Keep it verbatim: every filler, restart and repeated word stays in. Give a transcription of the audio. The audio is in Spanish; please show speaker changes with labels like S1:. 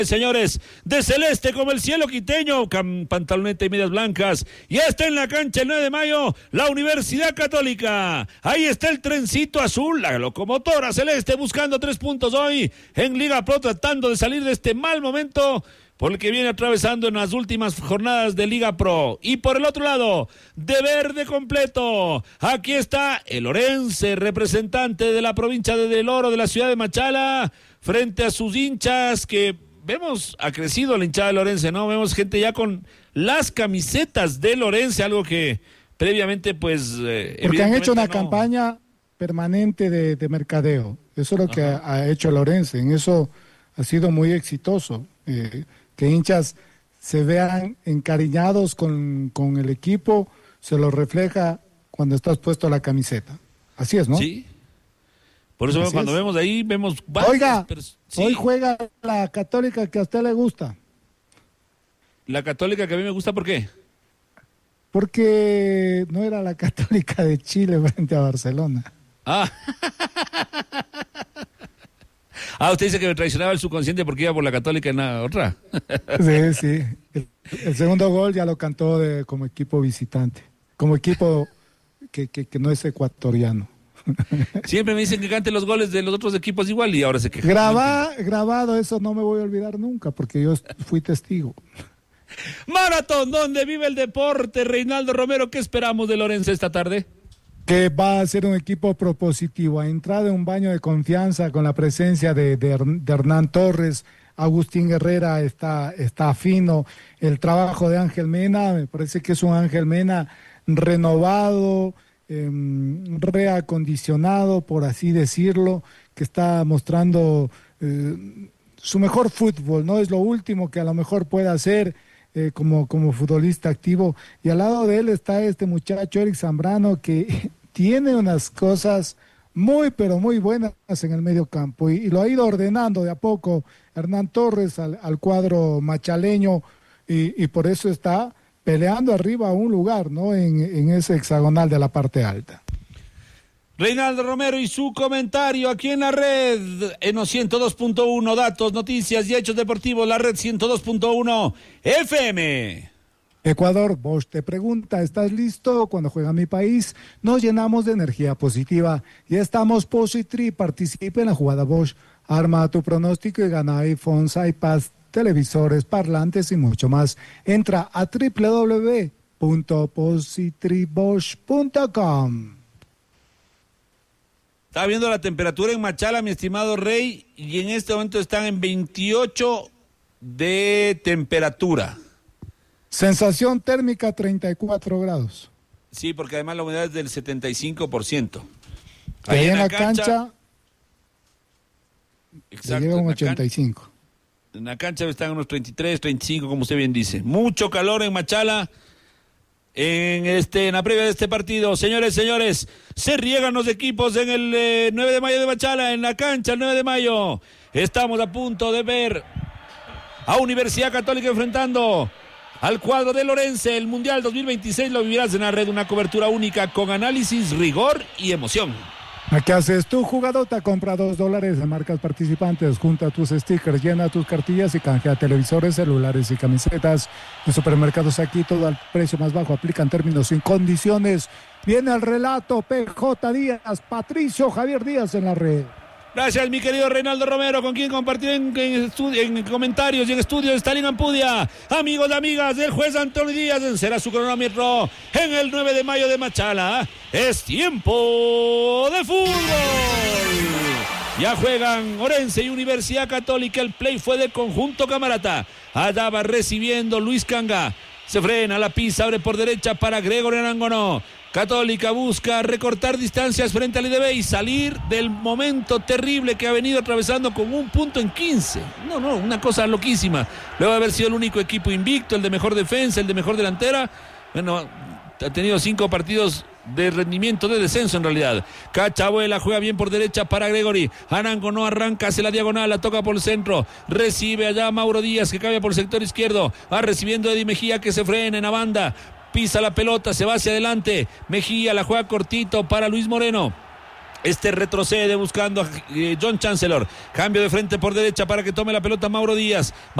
S1: Señores, de celeste como el cielo quiteño, pantaloneta y medias blancas, y está en la cancha el nueve de mayo, la Universidad Católica. Ahí está el trencito azul, la locomotora celeste buscando tres puntos hoy en Liga Pro, tratando de salir de este mal momento por el que viene atravesando en las últimas jornadas de Liga Pro. Y por el otro lado, de verde completo, aquí está el Orense, representante de la provincia de Del Oro, de la ciudad de Machala, frente a sus hinchas que vemos ha crecido la hinchada de Orense, ¿no? Vemos gente ya con las camisetas de Orense, algo que previamente pues...
S2: Eh, Porque han hecho una no... campaña permanente de, de mercadeo. Eso es lo que ha, ha hecho el Orense. En eso ha sido muy exitoso. Eh, que hinchas se vean encariñados con, con el equipo, se lo refleja cuando estás puesto la camiseta. Así es, ¿no?
S1: Sí. Por eso
S2: Así
S1: cuando
S2: es.
S1: vemos ahí, vemos...
S2: Oiga,
S1: pero, sí.
S2: Hoy juega la Católica que a usted le gusta.
S1: La Católica que a mí me gusta, ¿por qué?
S2: Porque no era la Católica de Chile frente a Barcelona.
S1: Ah. Ah, usted dice que me traicionaba el subconsciente porque iba por la Católica en la otra.
S2: Sí, sí. El, el segundo gol ya lo cantó de, como equipo visitante, como equipo que, que, que no es ecuatoriano.
S1: Siempre me dicen que cante los goles de los otros equipos igual y ahora se quejan.
S2: Graba, grabado, eso no me voy a olvidar nunca porque yo fui testigo.
S1: Maratón, donde vive el deporte. Reinaldo Romero, ¿qué esperamos de Lorenzo esta tarde?
S2: Que va a ser un equipo propositivo, ha entrado en un baño de confianza con la presencia de, de, de Hernán Torres, Agustín Herrera está, está fino, el trabajo de Ángel Mena, me parece que es un Ángel Mena renovado, eh, reacondicionado, por así decirlo, que está mostrando eh, su mejor fútbol, ¿no? Es lo último que a lo mejor puede hacer eh, como, como futbolista activo, y al lado de él está este muchacho Eric Zambrano que tiene unas cosas muy pero muy buenas en el medio campo y, y lo ha ido ordenando de a poco Hernán Torres al, al cuadro machaleño y, y por eso está peleando arriba a un lugar, ¿no? En, en ese hexagonal de la parte alta.
S1: Reinaldo Romero y su comentario aquí en la red, en los ciento dos punto uno, datos, noticias y hechos deportivos, la red ciento dos punto uno F M.
S2: Ecuador, Bosch te pregunta, ¿estás listo? Cuando juega mi país, nos llenamos de energía positiva y estamos Positri. Participe en la jugada Bosch, arma tu pronóstico y gana iPhones, iPads, televisores, parlantes y mucho más. Entra a doble u doble u doble u punto positribosch punto com.
S1: Está viendo la temperatura en Machala, mi estimado Rey, y en este momento están en veintiocho de temperatura.
S2: Sensación térmica treinta y cuatro grados.
S1: Sí, porque además la humedad es del setenta y cinco por ciento.
S2: Ahí, Ahí en la cancha, cancha
S1: exacto,
S2: llega un ochenta y cinco.
S1: En la cancha están unos treinta y tres, treinta y cinco, como usted bien dice. Mucho calor en Machala. En este en la previa de este partido, señores, señores, se riegan los equipos en el eh, nueve de mayo de Machala, en la cancha el nueve de mayo. Estamos a punto de ver a Universidad Católica enfrentando al cuadro de Lorense. El Mundial dos mil veintiséis lo vivirás en la red, una cobertura única con análisis, rigor y emoción.
S2: ¿Qué haces tú, jugadota? Compra dos dólares de marcas participantes, junta tus stickers, llena tus cartillas y canjea televisores, celulares y camisetas. En Supermercados Aquí todo al precio más bajo, aplican términos y condiciones. Viene el relato, P J Díaz, Patricio Javier Díaz en la red.
S1: Gracias, mi querido Reinaldo Romero, con quien compartir en, en, en comentarios y en estudios Stalin Ampudia. Amigos y amigas, del juez Antonio Díaz será su cronómetro en el nueve de mayo de Machala. Es tiempo de fútbol. Ya juegan Orense y Universidad Católica. El play fue de conjunto Camarata. Allá va recibiendo Luis Canga. Se frena, la pisa, abre por derecha para Gregorio Arangonó. Católica busca recortar distancias frente al I D B y salir del momento terrible que ha venido atravesando con un punto en quince. No, no, una cosa loquísima. Luego de haber sido el único equipo invicto, el de mejor defensa, el de mejor delantera. Bueno, ha tenido cinco partidos de rendimiento de descenso en realidad. Cachabuela juega bien por derecha para Gregory. Arango no arranca, hace la diagonal, la toca por el centro, recibe allá Mauro Díaz que cabe por el sector izquierdo, va recibiendo Eddie Mejía que se frena en la banda, pisa la pelota, se va hacia adelante, Mejía la juega cortito para Luis Moreno. Este retrocede buscando a eh, John Chancellor. Cambio de frente por derecha para que tome la pelota Mauro Díaz.